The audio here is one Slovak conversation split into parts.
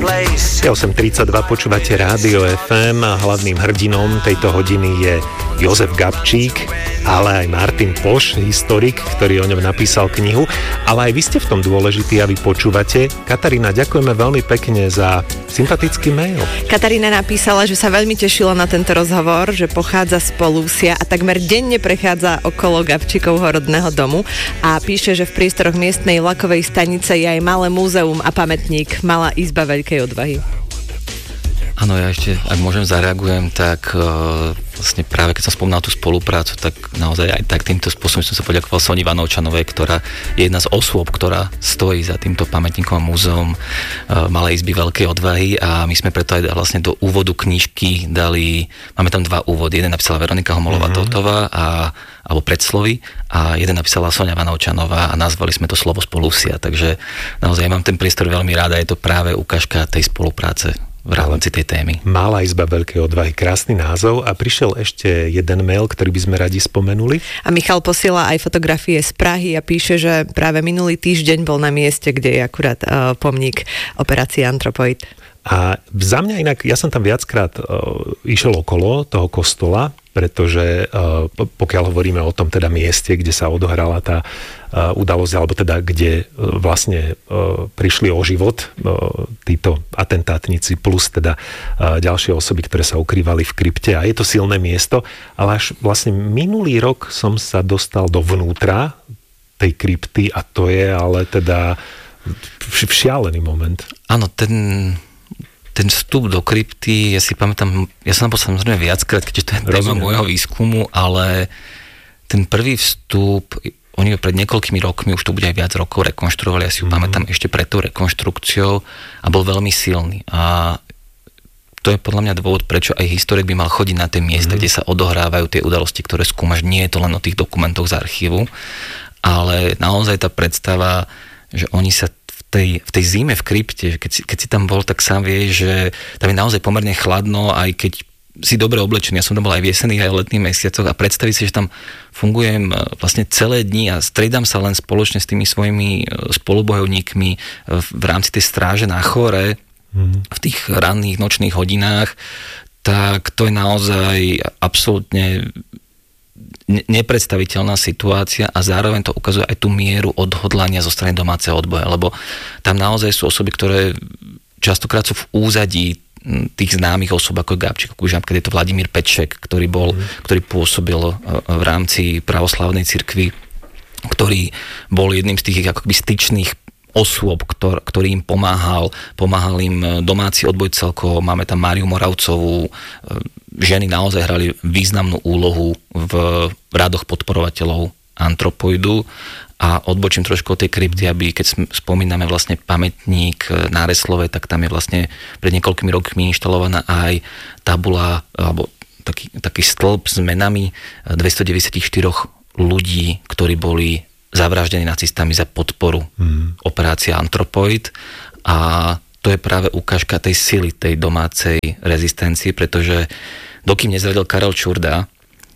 Je 8.32, počúvate Rádio FM a hlavným hrdinom tejto hodiny je Jozef Gabčík, ale aj Martin Poš, historik, ktorý o ňom napísal knihu. Ale aj vy ste v tom dôležití a vy počúvate. Katarína, ďakujeme veľmi pekne za sympatický mail. Katarína napísala, že sa veľmi tešila na tento rozhovor, že pochádza z Polúsia a takmer denne prechádza okolo Gabčíkovho rodného domu a píše, že v priestoroch miestnej vlakovej stanice je aj malé múzeum a pamätník, malá izba veľkej odvahy. Áno, ja ešte, ak môžem, zareagujem, tak vlastne práve keď som spomínal tú spoluprácu, tak naozaj aj tak týmto spôsobom som sa poďakoval Soni Vanovčanovej, ktorá je jedna z osôb, ktorá stojí za týmto pamätníkom a múzeum Malej izby veľkej odvahy a my sme preto aj vlastne do úvodu knižky dali, máme tam dva úvody, jeden napísala Veronika Homolová-Totová alebo predslovy a jeden napísala Soňa Vanovčanová a nazvali sme to Slovo z Polúsia, takže naozaj mám ten priestor veľmi rád a je to práve ukážka tej spolupráce v rámci tej témy. Malá izba veľkej odvahy, krásny názov a prišiel ešte jeden mail, ktorý by sme radi spomenuli. A Michal posiela aj fotografie z Prahy a píše, že práve minulý týždeň bol na mieste, kde je akurát pomník operácie Antropoid. A za mňa inak, ja som tam viackrát išiel okolo toho kostola, pretože pokiaľ hovoríme o tom teda mieste, kde sa odohrala tá udalosť, alebo teda kde vlastne prišli o život títo atentátnici plus teda ďalšie osoby, ktoré sa ukrývali v krypte a je to silné miesto, ale až vlastne minulý rok som sa dostal dovnútra tej krypty a to je ale teda šialený moment. Áno, ten vstup do krypty, ja si pamätám, ja som tam samozrejme viackrát, keďže to je téma môjho výskumu, ale ten prvý vstup, oni pred niekoľkými rokmi, už to bude aj viac rokov, rekonštruovali, ja si ju pamätám ešte pred tou rekonštrukciou a bol veľmi silný. A to je podľa mňa dôvod, prečo aj historik by mal chodiť na tie miesta, kde sa odohrávajú tie udalosti, ktoré skúmaš. Nie je to len o tých dokumentoch z archívu, ale naozaj tá predstava, že oni sa v tej zime v krypte, keď si tam bol, tak sám vieš, že tam je naozaj pomerne chladno, aj keď si dobre oblečený. Ja som tam bol aj v jesenných, aj v letných mesiacoch a predstaviť si, že tam fungujem vlastne celé dni a striedam sa len spoločne s tými svojimi spolubojovníkmi v rámci tej stráže na chore v tých ranných nočných hodinách, tak to je naozaj absolútne nepredstaviteľná situácia a zároveň to ukazuje aj tú mieru odhodlania zo strany domáceho odboja, lebo tam naozaj sú osoby, ktoré častokrát sú v úzadí tých známych osob ako Gabčík, keď je to Vladimír Peček, ktorý pôsobil v rámci pravoslavnej cirkvi, ktorý bol jedným z tých akoby styčných osôb, ktorý im pomáhal im domáci odboj celkovo, máme tam Máriu Moravcovú, ženy naozaj hrali významnú úlohu v radoch podporovateľov Antropoidu a odbočím trošku od tej krypty, aby keď spomíname vlastne pamätník Náreslove, tak tam je vlastne pred niekoľkými rokmi inštalovaná aj tabula, alebo taký stĺp s menami 294 ľudí, ktorí boli zavraždení nacistami za podporu operácie Antropoid a to je práve ukážka tej sily, tej domácej rezistencie, pretože dokým nezradil Karel Čurda,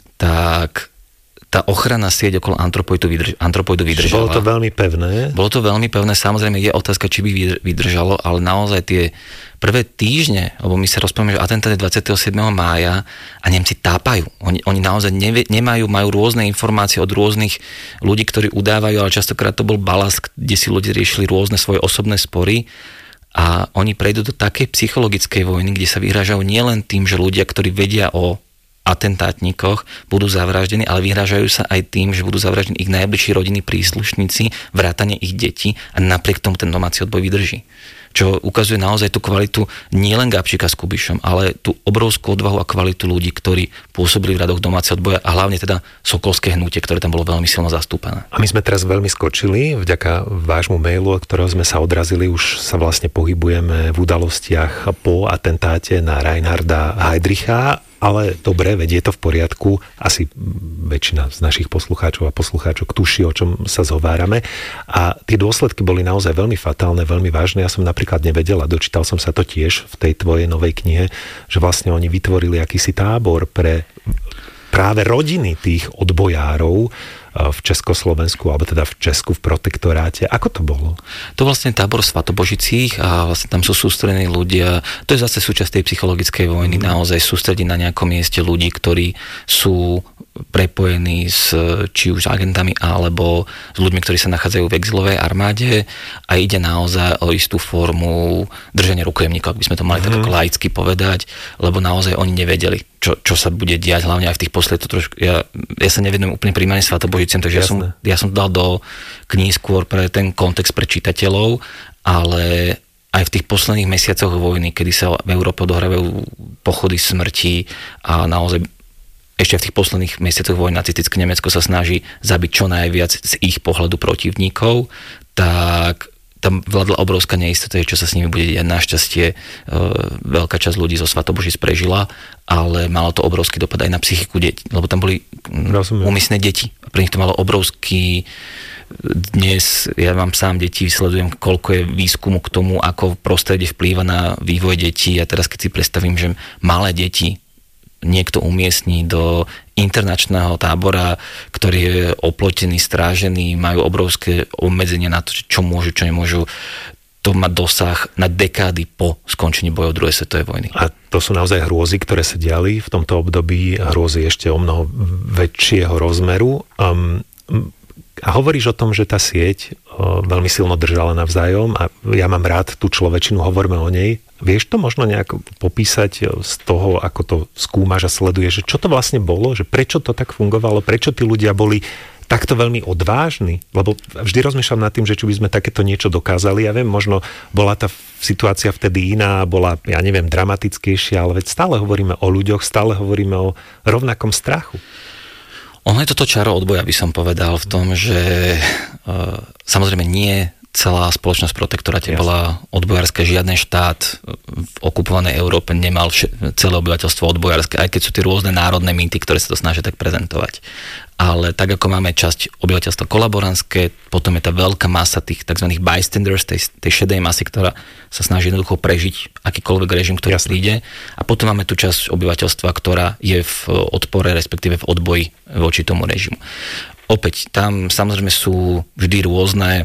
tak tá ochranná sieť okolo Antropoidu vydržala. Bolo to veľmi pevné? Bolo to veľmi pevné, samozrejme je otázka, či by vydržalo, ale naozaj tie prvé týždne, lebo my sa rozprávame, že atentát je 27. mája a Nemci tápajú. Oni naozaj majú rôzne informácie od rôznych ľudí, ktorí udávajú, ale častokrát to bol balast, kde si ľudia riešili rôzne svoje osobné spory a oni prejdú do takej psychologickej vojny, kde sa vyhrážajú nielen tým, že ľudia, ktorí vedia o atentátnikoch budú zavraždení, ale vyhrážajú sa aj tým, že budú zavraždení ich najbližší rodinní príslušníci, vrátane ich detí a napriek tomu ten domáci odboj vydrží. Čo ukazuje naozaj tú kvalitu nielen Gabčíka s Kubišom, ale tú obrovskú odvahu a kvalitu ľudí, ktorí pôsobili v radoch domáceho odboja a hlavne teda Sokolské hnutie, ktoré tam bolo veľmi silno zastúpené. A my sme teraz veľmi skočili, vďaka vášmu mailu, od ktorého sme sa odrazili, už sa vlastne pohybujeme v udalostiach po atentáte na Reinharda Heydricha. Ale dobre, veď je to v poriadku. Asi väčšina z našich poslucháčov a poslucháčok tuší, o čom sa zhovárame. A tie dôsledky boli naozaj veľmi fatálne, veľmi vážne. Ja som napríklad nevedel a dočítal som sa to tiež v tej tvojej novej knihe, že vlastne oni vytvorili akýsi tábor pre práve rodiny tých odbojárov, v Československu, alebo teda v Česku, v protektoráte. Ako to bolo? To vlastne tábor v Svatobožicích a vlastne tam sú sústredení ľudia. To je zase súčasť tej psychologickej vojny, naozaj sústrediť na nejakom mieste ľudí, ktorí sú prepojení s či už agentami alebo s ľuďmi, ktorí sa nachádzajú v exilovej armáde a ide naozaj o istú formu držania rukojemníkov, ak by sme to mali tak ako laicky povedať, lebo naozaj oni nevedeli, čo sa bude diať, hlavne aj v tých posledných ja sa nevedujem úplne primárne Svatobožiciam, takže ja som dal do kníh skôr pre ten kontext pre čitateľov, ale aj v tých posledných mesiacoch vojny, kedy sa v Európe odohrávajú pochody smrti a naozaj ešte v tých posledných mesiacoch vojny nacistické Nemecko sa snaží zabiť čo najviac z ich pohľadu protivníkov, tak tam vládla obrovská neistota, čo sa s nimi bude diať. Našťastie veľká časť ľudí zo Svatobožic prežila, ale malo to obrovský dopad aj na psychiku detí, lebo tam boli úmyslné deti. Pre nich to malo obrovský. Dnes ja mám sám deti, sledujem, koľko je výskumu k tomu, ako prostredie vplýva na vývoj detí a teraz keď si predstavím, že malé deti niekto umiestní do internačného tábora, ktorý je oplotený, strážený, majú obrovské obmedzenia na to, čo môžu, čo nemôžu. To má dosah na dekády po skončení bojov druhej svetovej vojny. A to sú naozaj hrôzy, ktoré sa diali v tomto období, hrôzy ešte o mnoho väčšieho rozmeru. A hovoríš o tom, že tá sieť veľmi silno držala navzájom a ja mám rád tú človečinu, hovoríme o nej. Vieš to možno nejak popísať z toho, ako to skúmaš a sleduješ, že čo to vlastne bolo, že prečo to tak fungovalo, prečo tí ľudia boli takto veľmi odvážni? Lebo vždy rozmýšľam nad tým, že či by sme takéto niečo dokázali. Ja viem, možno bola tá situácia vtedy iná, bola, ja neviem, dramatickejšia, ale veď stále hovoríme o ľuďoch, stále hovoríme o rovnakom strachu. Ono je toto čaro odboja, by som povedal, v tom, že samozrejme nie celá spoločnosť protektoráte bola odbojárska, žiaden štát v okupovanej Európe nemal celé obyvateľstvo odbojárske, aj keď sú tie rôzne národné mýty, ktoré sa to snažia tak prezentovať. Ale tak ako máme časť obyvateľstva kolaborantské, potom je tá veľká masa tých tzv. Bystanders, tej šedej masy, ktorá sa snaží jednoducho prežiť akýkoľvek režim, ktorý príde. A potom máme tú časť obyvateľstva, ktorá je v odpore, respektíve v odboji voči tomu režimu. Opäť, tam samozrejme sú vždy rôzne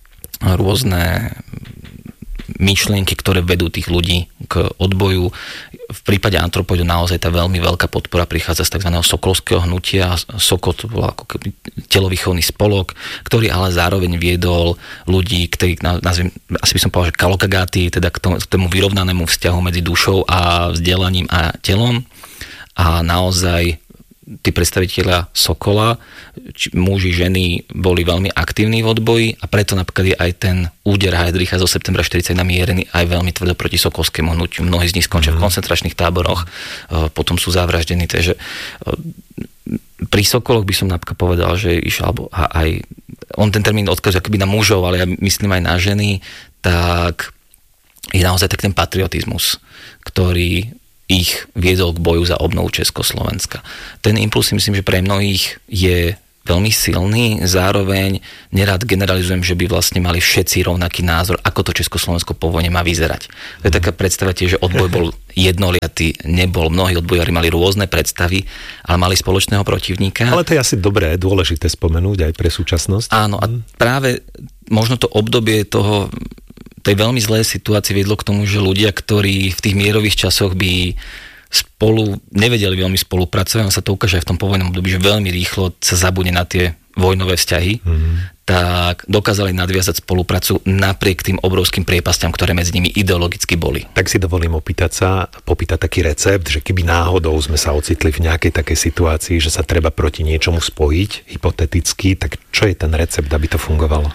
myšlienky, ktoré vedú tých ľudí k odboju. V prípade antropoidu naozaj tá veľmi veľká podpora prichádza z tzv. Sokolského hnutia. Sokol to bol ako keby telovýchovný spolok, ktorý ale zároveň viedol ľudí, ktorí nazviem, asi by som povedal, že kalokagáty, teda k tomu vyrovnanému vzťahu medzi dušou a vzdelaním a telom. A naozaj tí predstavitelia Sokola, muži, ženy boli veľmi aktívni v odboji a preto napríklad je aj ten úder Heydricha zo septembra 40 namierený aj veľmi tvrdo proti sokolskému hnutiu. Mnohí z nich skončia v koncentračných táboroch, potom sú zavraždení. Takže pri Sokoloch by som napríklad povedal, že išiel, aj on ten termín odkazuje akoby na mužov, ale ja myslím aj na ženy, tak je naozaj tak ten patriotizmus, ktorý ich viedol k boju za obnovu Československa. Ten impuls si myslím, že pre mnohých je veľmi silný, zároveň nerád generalizujem, že by vlastne mali všetci rovnaký názor, ako to Československo po vojne má vyzerať. To je taká predstava tiež, že odboj bol jednoliatý, nebol. Mnohí odbojári mali rôzne predstavy, ale mali spoločného protivníka. Ale to je asi dobré, dôležité spomenúť aj pre súčasnosť. Áno, a práve možno to obdobie tej veľmi zlej situácii viedlo k tomu, že ľudia, ktorí v tých mierových časoch by spolu nevedeli veľmi spolupracovať, sa to ukáže aj v tom povojnom období, že veľmi rýchlo sa zabudne na tie vojnové vzťahy, tak dokázali nadviazať spoluprácu napriek tým obrovským priepastiam, ktoré medzi nimi ideologicky boli. Tak si dovolím popýtať taký recept, že keby náhodou sme sa ocitli v nejakej takej situácii, že sa treba proti niečomu spojiť, hypoteticky, tak čo je ten recept, aby to fungovalo?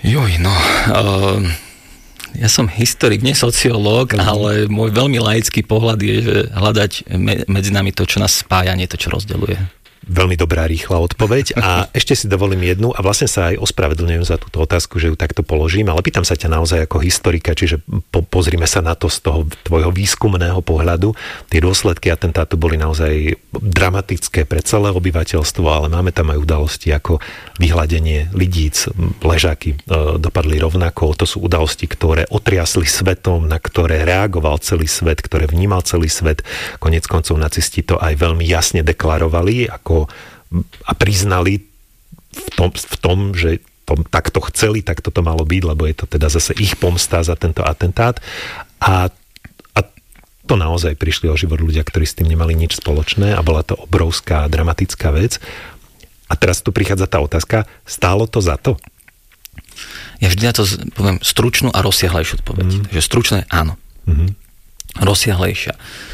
Ja som historik, nie sociológ, ale môj veľmi laický pohľad je, že hľadať medzi nami to, čo nás spája, nie to, čo rozdeľuje. Veľmi dobrá, rýchla odpoveď. A ešte si dovolím jednu, a vlastne sa aj ospravedlňujem za túto otázku, že ju takto položím, ale pýtam sa ťa naozaj ako historika, čiže pozrime sa na to z toho tvojho výskumného pohľadu. Tie dôsledky atentátu boli naozaj dramatické pre celé obyvateľstvo, ale máme tam aj udalosti ako vyhladenie Lidíc, Ležáky dopadli rovnako. To sú udalosti, ktoré otriasli svetom, na ktoré reagoval celý svet, ktoré vnímal celý svet. Koniec koncov nacisti to aj veľmi jasne deklarovali a priznali v tom, že takto chceli, tak toto malo byť, lebo je to teda zase ich pomsta za tento atentát. A to naozaj prišli o život ľudia, ktorí s tým nemali nič spoločné a bola to obrovská, dramatická vec. A teraz tu prichádza tá otázka, stálo to za to? Ja vždy na to poviem stručnú a rozsiahlejšiu odpoveď. Takže stručné áno. Rozsiahlejšia.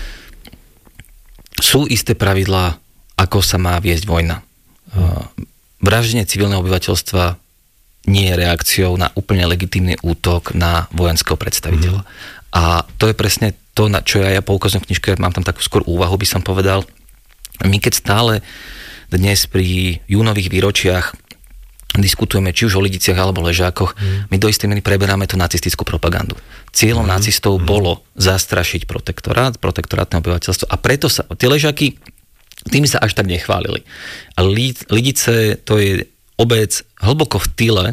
Sú isté pravidlá, ako sa má viesť vojna. Vraždenie civilného obyvateľstva nie je reakciou na úplne legitímny útok na vojenského predstaviteľa. A to je presne to, na čo ja poukazujem v knižke, mám tam takú skôr úvahu, by som povedal. My keď stále dnes pri júnových výročiach diskutujeme či už o Lidiciach alebo Ležákoch, my do istej miery preberáme tú nacistickú propagandu. Cieľom nacistov bolo zastrašiť protektorátne obyvateľstvo a preto sa tie Ležáky tým sa až tak nechválili. A Lidice to je obec hlboko v tyle,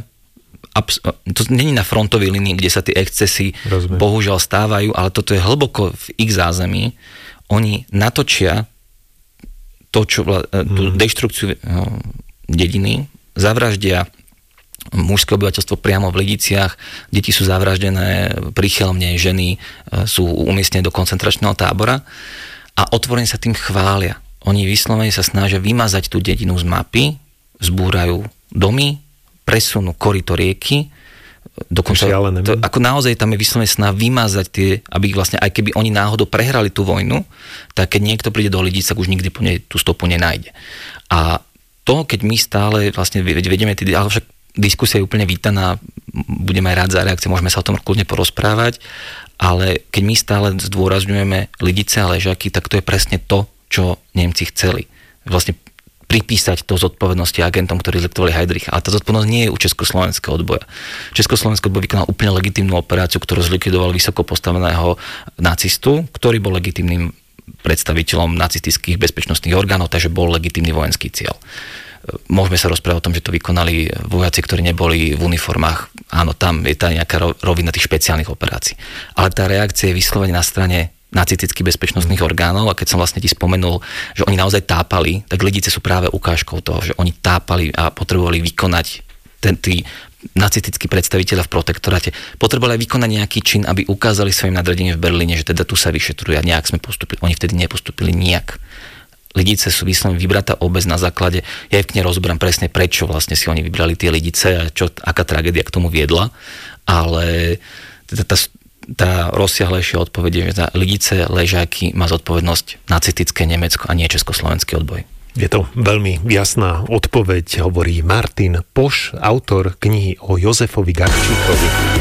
to není na frontovej linii, kde sa tie excesy bohužiaľ stávajú, ale toto je hlboko v ich zázemí. Oni natočia tú deštrukciu dediny, zavraždia mužské obyvateľstvo priamo v Lidiciach, deti sú zavraždené pri Chelmne, ženy sú umiestnené do koncentračného tábora a otvorene sa tým chvália. Oni vyslovene sa snažia vymazať tú dedinu z mapy, zbúrajú domy, presunú koryto rieky, dokonca ako naozaj tam je vyslovene snaha vymazať tie, aby vlastne aj keby oni náhodou prehrali tú vojnu, tak keď niekto príde do Lidíc, tak už nikdy po nej tú stopu nenájde. A to, keď my stále vlastne vedieme ale však diskusia je úplne vítaná, budeme aj rád za reakcie, môžeme sa o tom kľudne porozprávať, ale keď my stále zdôrazňujeme Lidice a Ležáky, tak to je presne to, čo Nemci chceli. Vlastne pripísať to zodpovednosti agentom, ktorí zlikvidovali Heydricha. Ale tá zodpovednosť nie je u Československého odboja. Československý odboj vykonal úplne legitímnu operáciu, ktorú zlikvidoval vysoko postaveného nacistu, ktorý bol legitímnym predstaviteľom nacistických bezpečnostných orgánov, takže bol legitímny vojenský cieľ. Môžeme sa rozprávať o tom, že to vykonali vojaci, ktorí neboli v uniformách. Áno, tam je tá nejaká rovina tých špeciálnych operácií. Ale tá reakcia je vyslovene na strane nacistických bezpečnostných orgánov a keď som vlastne ti spomenul, že oni naozaj tápali, tak Lidice sú práve ukážkou toho, že oni tápali a potrebovali vykonať tí nacistickí predstavitelia v protektoráte. Potrebovali vykonať nejaký čin, aby ukázali svojim nadriadeným v Berlíne, že teda tu sa vyšetrujú a nejak sme postupili. Oni vtedy nepostupili nijak. Lidice sú vyslovene vybratá obec na základe, ja v knihe rozoberám presne prečo vlastne si oni vybrali tie Lidice a aká tragédia k tomu viedla, ale teda tá rozsiahlejšia odpoveď je, že za Lidice, Ležáky má zodpovednosť nacistické Nemecko a nie československý odboj. Je to veľmi jasná odpoveď, hovorí Martin Poš, autor knihy o Jozefovi Gabčíkovi.